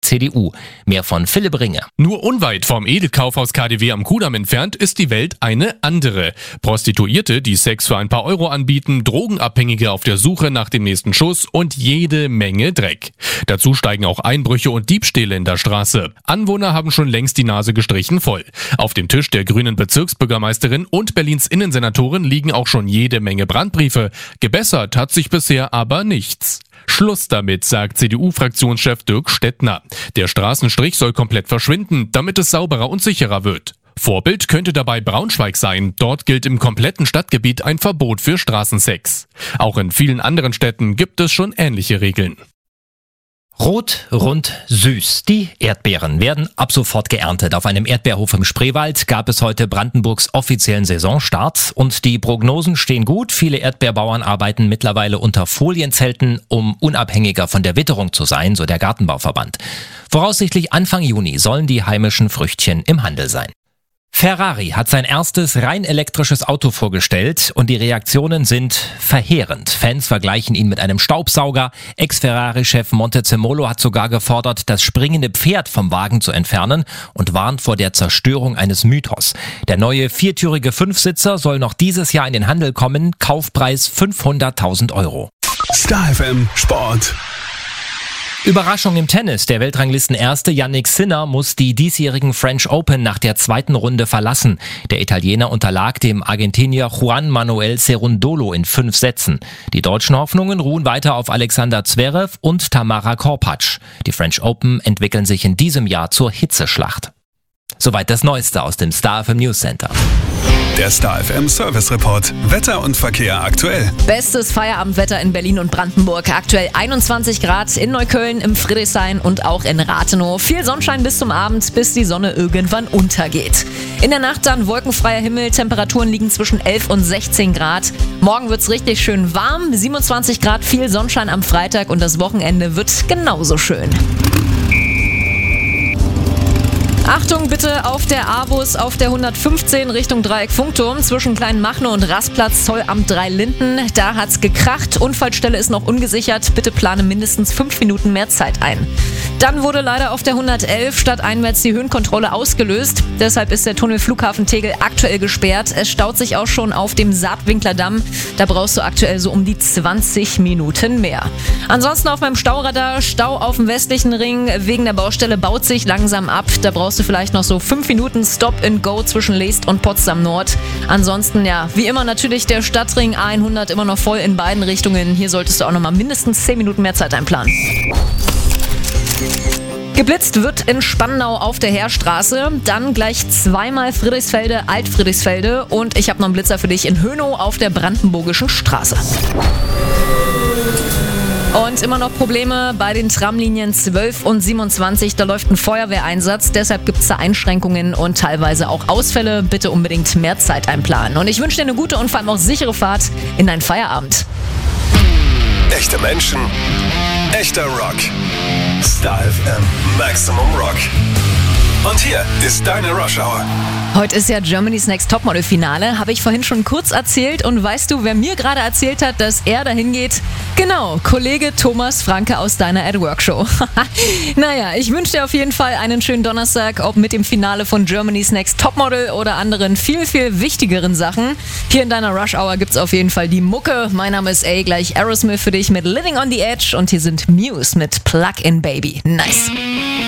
CDU. Mehr von Philipp Ringe. Nur unweit vom Edelkaufhaus KaDeWe am Kudamm entfernt ist die Welt eine andere. Prostituierte, die Sex für ein paar Euro anbieten, Drogenabhängige auf der Suche nach dem nächsten Schuss und jede Menge Dreck. Dazu steigen auch Einbrüche und Diebstähle in der Straße. Anwohner haben schon längst die Nase gestrichen voll. Auf dem Tisch der grünen Bezirksbürgermeisterin und Berlins Innensenatorin liegen auch schon jede Menge Brandbriefe. Gebessert hat sich bisher aber nichts. Schluss damit, sagt CDU-Fraktionschef Dirk Stettner. Der Straßenstrich soll komplett verschwinden, damit es sauberer und sicherer wird. Vorbild könnte dabei Braunschweig sein. Dort gilt im kompletten Stadtgebiet ein Verbot für Straßensex. Auch in vielen anderen Städten gibt es schon ähnliche Regeln. Rot, rund, süß. Die Erdbeeren werden ab sofort geerntet. Auf einem Erdbeerhof im Spreewald gab es heute Brandenburgs offiziellen Saisonstart und die Prognosen stehen gut. Viele Erdbeerbauern arbeiten mittlerweile unter Folienzelten, um unabhängiger von der Witterung zu sein, so der Gartenbauverband. Voraussichtlich Anfang Juni sollen die heimischen Früchtchen im Handel sein. Ferrari hat sein erstes rein elektrisches Auto vorgestellt und die Reaktionen sind verheerend. Fans vergleichen ihn mit einem Staubsauger. Ex-Ferrari-Chef Montezemolo hat sogar gefordert, das springende Pferd vom Wagen zu entfernen und warnt vor der Zerstörung eines Mythos. Der neue viertürige Fünfsitzer soll noch dieses Jahr in den Handel kommen. Kaufpreis 500.000 Euro. Star FM Sport. Überraschung im Tennis. Der Weltranglisten-Erste Jannik Sinner muss die diesjährigen French Open nach der zweiten Runde verlassen. Der Italiener unterlag dem Argentinier Juan Manuel Cerundolo in 5 Sätzen. Die deutschen Hoffnungen ruhen weiter auf Alexander Zverev und Tamara Korpatsch. Die French Open entwickeln sich in diesem Jahr zur Hitzeschlacht. Soweit das Neueste aus dem Star FM News Center. Der Star FM Service Report. Wetter und Verkehr aktuell. Bestes Feierabendwetter in Berlin und Brandenburg. Aktuell 21 Grad in Neukölln, im Friedrichshain und auch in Rathenow. Viel Sonnenschein bis zum Abend, bis die Sonne irgendwann untergeht. In der Nacht dann wolkenfreier Himmel. Temperaturen liegen zwischen 11 und 16 Grad. Morgen wird's richtig schön warm. 27 Grad, viel Sonnenschein am Freitag und das Wochenende wird genauso schön. Achtung bitte auf der A-Bus auf der 115 Richtung Dreieck Funkturm zwischen Kleinmachnow und Rastplatz Zollamt 3 Linden. Da hat's gekracht. Unfallstelle ist noch ungesichert. Bitte plane mindestens 5 Minuten mehr Zeit ein. Dann wurde leider auf der 111 stadteinwärts die Höhenkontrolle ausgelöst. Deshalb ist der Tunnel Flughafen Tegel aktuell gesperrt. Es staut sich auch schon auf dem Saatwinkler Damm. Da brauchst du aktuell so um die 20 Minuten mehr. Ansonsten auf meinem Stauradar Stau auf dem westlichen Ring. Wegen der Baustelle baut sich langsam ab. Da brauchst du vielleicht noch so 5 Minuten Stop and Go zwischen Leest und Potsdam Nord. Ansonsten ja, wie immer natürlich der Stadtring A100 immer noch voll in beiden Richtungen. Hier solltest du auch noch mal mindestens 10 Minuten mehr Zeit einplanen. Geblitzt wird in Spandau auf der Heerstraße, dann gleich zweimal Friedrichsfelde, Alt-Friedrichsfelde und ich habe noch einen Blitzer für dich in Hönow auf der Brandenburgischen Straße. Und immer noch Probleme bei den Tramlinien 12 und 27. Da läuft ein Feuerwehreinsatz. Deshalb gibt es da Einschränkungen und teilweise auch Ausfälle. Bitte unbedingt mehr Zeit einplanen. Und ich wünsche dir eine gute und vor allem auch sichere Fahrt in deinen Feierabend. Echte Menschen, echter Rock. Star FM Maximum Rock. Und hier ist deine Rush Hour. Heute ist ja Germany's Next Topmodel Finale, habe ich vorhin schon kurz erzählt und weißt du, wer mir gerade erzählt hat, dass er dahin geht? Genau, Kollege Thomas Franke aus deiner At Work Show. Naja, ich wünsche dir auf jeden Fall einen schönen Donnerstag, ob mit dem Finale von Germany's Next Topmodel oder anderen viel, viel wichtigeren Sachen. Hier in deiner Rush Hour gibt's auf jeden Fall die Mucke. Mein Name ist gleich Aerosmith für dich mit Living on the Edge und hier sind Muse mit Plug-in Baby. Nice.